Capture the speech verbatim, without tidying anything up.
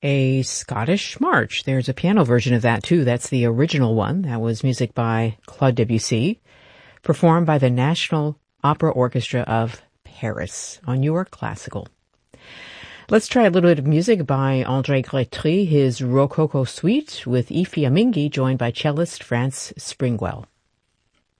a Scottish march. There's a piano version of that, too. That's the original one. That was music by Claude Debussy, performed by the National Opera Orchestra of Paris on your classical. Let's try a little bit of music by André Grétry, his Rococo Suite with Ifi Amingi, joined by cellist France Springwell.